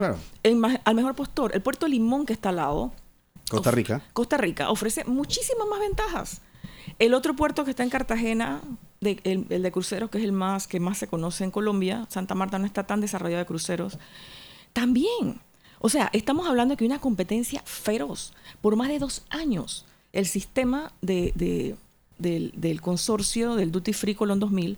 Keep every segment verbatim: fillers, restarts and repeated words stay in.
Claro. En ma- al mejor postor. El puerto Limón, que está al lado, Costa Rica. of- Costa Rica, ofrece muchísimas más ventajas. El otro puerto que está en Cartagena, de- el, el de cruceros, que es el más que más se conoce en Colombia, Santa Marta no está tan desarrollado de cruceros, también. O sea, estamos hablando de que hay una competencia feroz. Por más de dos años, el sistema de, de- del, del consorcio del Duty Free Colón dos mil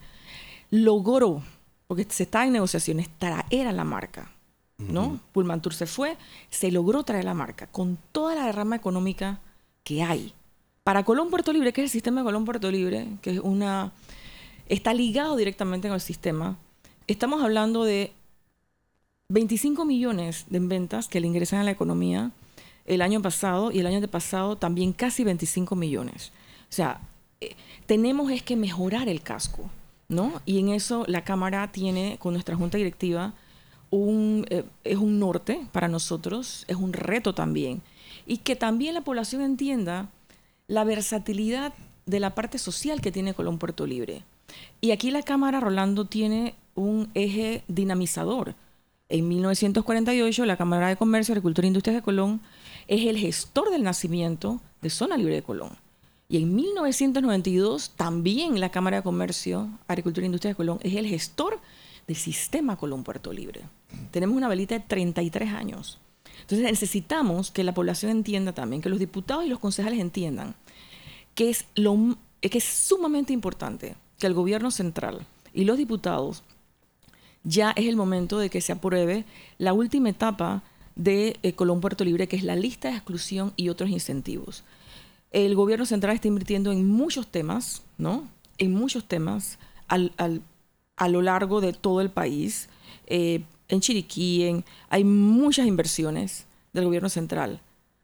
logró, porque se está en negociaciones, traer a la marca, ¿no? Uh-huh. Pullman Tour se fue, se logró traer la marca con toda la derrama económica que hay. Para Colón Puerto Libre, que es el sistema de Colón Puerto Libre, que es una está ligado directamente con el sistema, estamos hablando de veinticinco millones de ventas que le ingresan a la economía el año pasado, y el año pasado también casi veinticinco millones. O sea, eh, tenemos es que mejorar el casco, ¿no? Y en eso la Cámara tiene, con nuestra Junta Directiva, un, eh, es un norte para nosotros, es un reto también. Y que también la población entienda la versatilidad de la parte social que tiene Colón Puerto Libre. Y aquí la Cámara, Rolando, tiene un eje dinamizador. En mil novecientos cuarenta y ocho, la Cámara de Comercio, Agricultura e Industrias de Colón es el gestor del nacimiento de Zona Libre de Colón. Y en mil novecientos noventa y dos, también la Cámara de Comercio, Agricultura e Industrias de Colón es el gestor del sistema Colón Puerto Libre. Tenemos una velita de treinta y tres años. Entonces necesitamos que la población entienda también, que los diputados y los concejales entiendan que es, lo, que es sumamente importante que el gobierno central y los diputados ya es el momento de que se apruebe la última etapa de eh, Colón Puerto Libre, que es la lista de exclusión y otros incentivos. El gobierno central está invirtiendo en muchos temas, ¿no? En muchos temas al, al, a lo largo de todo el país. Eh, en Chiriquí, en, hay muchas inversiones del gobierno central,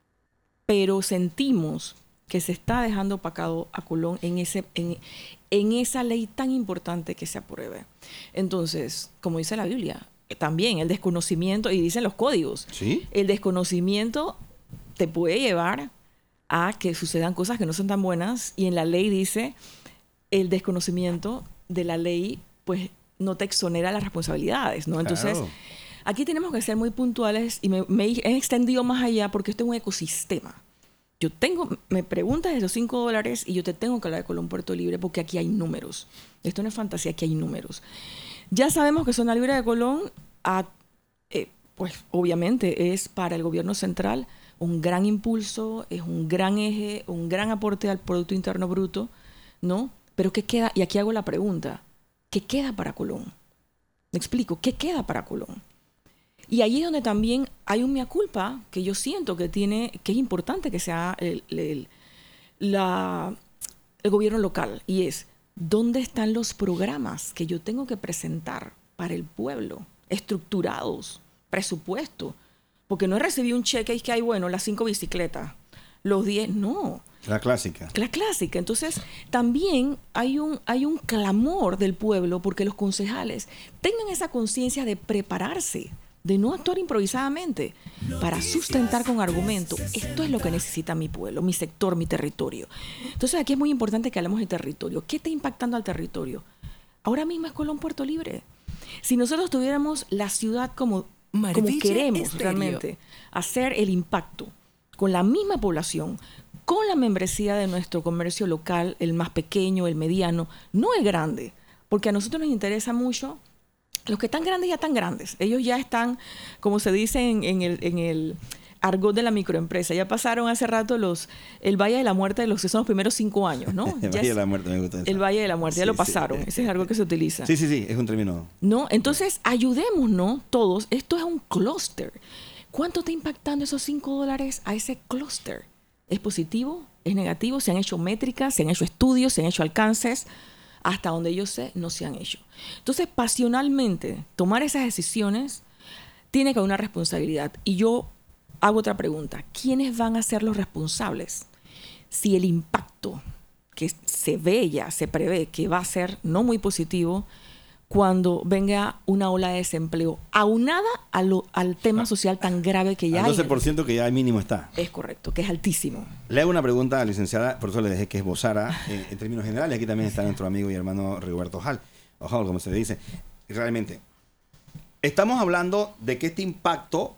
pero sentimos que se está dejando opacado a Colón en, ese, en, en esa ley tan importante que se apruebe. Entonces, como dice la Biblia, también el desconocimiento, y dicen los códigos, ¿sí? El desconocimiento te puede llevar a que sucedan cosas que no son tan buenas, y en la ley dice, el desconocimiento de la ley, pues, no te exonera las responsabilidades, ¿no? Entonces, claro, aquí tenemos que ser muy puntuales, y me, me he extendido más allá porque esto es un ecosistema. Yo tengo, me preguntas de los cinco dólares y yo te tengo que hablar de Colón Puerto Libre porque aquí hay números. Esto no es fantasía, aquí hay números. Ya sabemos que Zona Libre de Colón, a, eh, pues obviamente es para el gobierno central un gran impulso, es un gran eje, un gran aporte al Producto Interno Bruto, ¿no? Pero ¿qué queda? Y aquí hago la pregunta. ¿Qué queda para Colón? Me explico, ¿qué queda para Colón? Y ahí es donde también hay un mea culpa que yo siento que tiene, que es importante que sea el, el, la, el gobierno local, y es, ¿dónde están los programas que yo tengo que presentar para el pueblo? Estructurados, presupuesto. Porque no he recibido un cheque y es que hay, bueno, las cinco bicicletas, los diez, no. La clásica. La clásica. Entonces, también hay un, hay un clamor del pueblo porque los concejales tengan esa conciencia de prepararse, de no actuar improvisadamente, para sustentar con argumento. Esto es lo que necesita mi pueblo, mi sector, mi territorio. Entonces, aquí es muy importante que hablemos de territorio. ¿Qué está impactando al territorio? Ahora mismo es Colón Puerto Libre. Si nosotros tuviéramos la ciudad como, como queremos estéreo. realmente hacer el impacto con la misma población, con la membresía de nuestro comercio local, el más pequeño, el mediano, no el grande, porque a nosotros nos interesa mucho. Los que están grandes ya están grandes. Ellos ya están, como se dice en, en, el, en el argot de la microempresa, ya pasaron hace rato los el Valle de la Muerte de los que son los primeros cinco años, ¿no? El Valle de la Muerte, me gusta eso. El Valle de la Muerte, sí, ya lo pasaron. Sí. Ese es algo que se utiliza. Sí, sí, sí, es un término. ¿No? Entonces, ayudémonos todos. Esto es un clúster. ¿Cuánto está impactando esos cinco dólares a ese clúster? ¿Es positivo? ¿Es negativo? ¿Se han hecho métricas? ¿Se han hecho estudios? ¿Se han hecho alcances? Hasta donde yo sé, no se han hecho. Entonces, pasionalmente, tomar esas decisiones tiene que haber una responsabilidad. Y yo hago otra pregunta. ¿Quiénes van a ser los responsables? Si el impacto que se ve ya, se prevé que va a ser no muy positivo cuando venga una ola de desempleo, aunada a lo, al tema social tan grave que ya hay. El doce por ciento hay. Que ya mínimo está. Es correcto, que es altísimo. Le hago una pregunta a la licenciada, por eso le dejé que esbozara eh, en términos generales. Aquí también está nuestro amigo y hermano Rigoberto Ojal, Ojal, como se le dice. Realmente, estamos hablando de que este impacto